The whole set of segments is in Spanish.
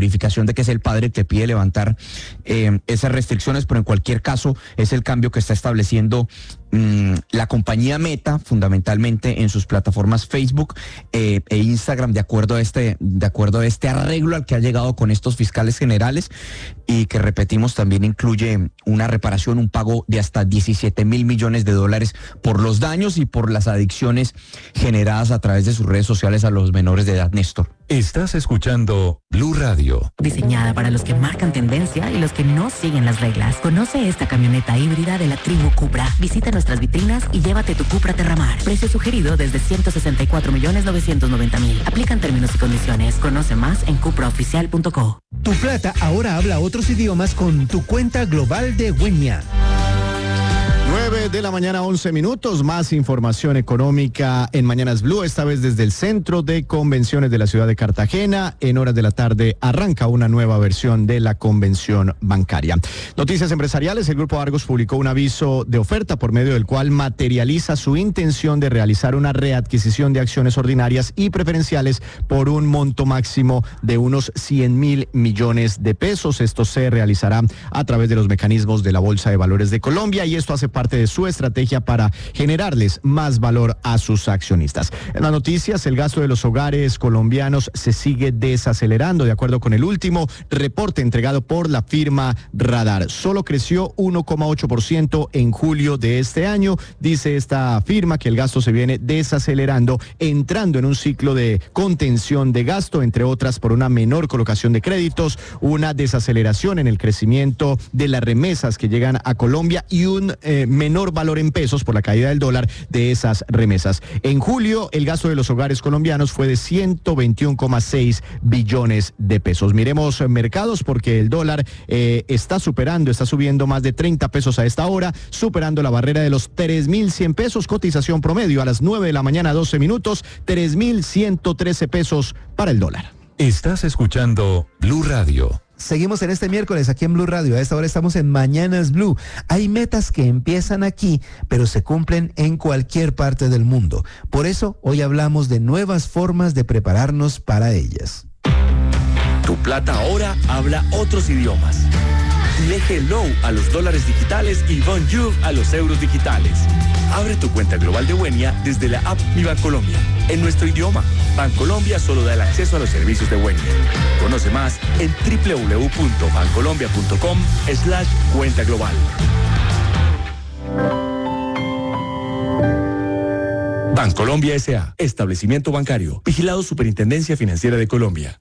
verificación de que es el padre que pide levantar esas restricciones, pero en cualquier caso es el cambio que está estableciendo la compañía Meta, fundamentalmente en sus plataformas Facebook e Instagram, de acuerdo a este arreglo al que ha llegado con estos fiscales generales, y que, repetimos, también incluye una reparación, un pago de hasta 17 mil millones de dólares por los daños y por las adicciones generadas a través de sus redes sociales a los menores de edad. Néstor. Estás escuchando Blue Radio. Diseñada para los que marcan tendencia y los que no siguen las reglas. Conoce esta camioneta híbrida de la tribu Cupra. Visita nuestras vitrinas y llévate tu Cupra Terramar. Precio sugerido desde 164.990.000. Aplican términos y condiciones. Conoce más en cupraoficial.co. Tu plata ahora habla otros idiomas con tu cuenta global de Wenia. 9 de la mañana, 11 minutos. Más información económica en Mañanas Blue, esta vez desde el Centro de Convenciones de la ciudad de Cartagena. En horas de la tarde arranca una nueva versión de la convención bancaria. Noticias empresariales: el Grupo Argos publicó un aviso de oferta por medio del cual materializa su intención de realizar una readquisición de acciones ordinarias y preferenciales por un monto máximo de unos 100.000 millones de pesos. Esto se realizará a través de los mecanismos de la Bolsa de Valores de Colombia, y esto hace parte de su estrategia para generarles más valor a sus accionistas. En las noticias, el gasto de los hogares colombianos se sigue desacelerando. De acuerdo con el último reporte entregado por la firma Radar, solo creció 1,8% en julio de este año. Dice esta firma que el gasto se viene desacelerando, entrando en un ciclo de contención de gasto, entre otras por una menor colocación de créditos, una desaceleración en el crecimiento de las remesas que llegan a Colombia y un menor valor en pesos por la caída del dólar de esas remesas. En julio, el gasto de los hogares colombianos fue de 121,6 billones de pesos. Miremos mercados, porque el dólar está subiendo más de 30 pesos a esta hora, superando la barrera de los 3.100 pesos. Cotización promedio a las 9 de la mañana, 12 minutos, 3.113 pesos para el dólar. Estás escuchando Blue Radio. Seguimos en este miércoles aquí en Blue Radio. A esta hora estamos en Mañanas Blue. Hay metas que empiezan aquí, pero se cumplen en cualquier parte del mundo. Por eso, hoy hablamos de nuevas formas de prepararnos para ellas. Tu plata ahora habla otros idiomas. Dile hello a los dólares digitales y bonjour a los euros digitales. Abre tu cuenta global de Wenia desde la app Mi Bancolombia, en nuestro idioma. Bancolombia solo da el acceso a los servicios de Wenia. Conoce más en www.bancolombia.com/cuenta global. Bancolombia S.A., establecimiento bancario, vigilado Superintendencia Financiera de Colombia.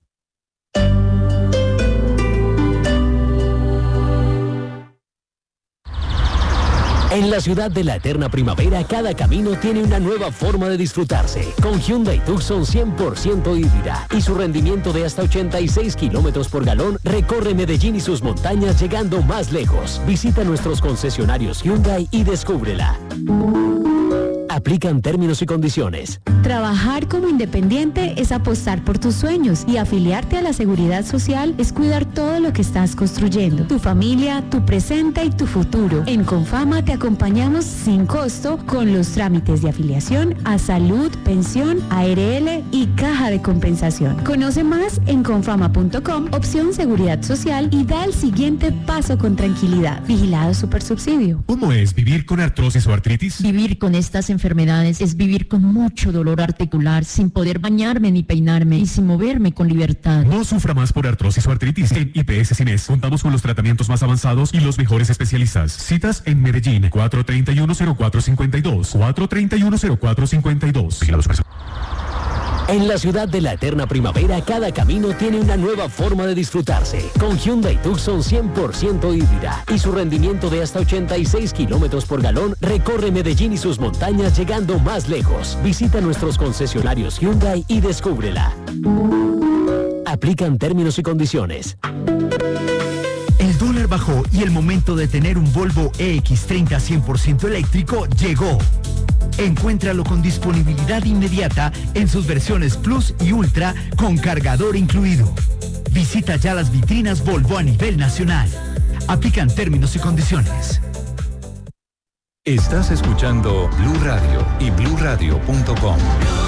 En la ciudad de la eterna primavera, cada camino tiene una nueva forma de disfrutarse. Con Hyundai Tucson 100% híbrida y su rendimiento de hasta 86 kilómetros por galón, recorre Medellín y sus montañas llegando más lejos. Visita nuestros concesionarios Hyundai y descúbrela. Aplican términos y condiciones. Trabajar como independiente es apostar por tus sueños, y afiliarte a la Seguridad Social es cuidar todo lo que estás construyendo, tu familia, tu presente y tu futuro. En Confama te acompañamos sin costo con los trámites de afiliación a salud, pensión, ARL y caja de compensación. Conoce más en confama.com, opción Seguridad Social, y da el siguiente paso con tranquilidad. Vigilado Supersubsidio. ¿Cómo es vivir con artrosis o artritis? Vivir con estas enfermedades es vivir con mucho dolor articular, sin poder bañarme ni peinarme y sin moverme con libertad. No sufra más por artrosis o artritis. En IPS Cines contamos con los tratamientos más avanzados y los mejores especialistas. Citas en Medellín, 431-0452, 431-0452. Vigilados por eso. En la ciudad de la eterna primavera, cada camino tiene una nueva forma de disfrutarse. Con Hyundai Tucson 100% híbrida y su rendimiento de hasta 86 kilómetros por galón, recorre Medellín y sus montañas llegando más lejos. Visita nuestros concesionarios Hyundai y descúbrela. Aplican términos y condiciones. El dólar bajó y el momento de tener un Volvo EX30 100% eléctrico llegó. Encuéntralo con disponibilidad inmediata en sus versiones Plus y Ultra con cargador incluido. Visita ya las vitrinas Volvo a nivel nacional. Aplican términos y condiciones. Estás escuchando Blue Radio y BlueRadio.com.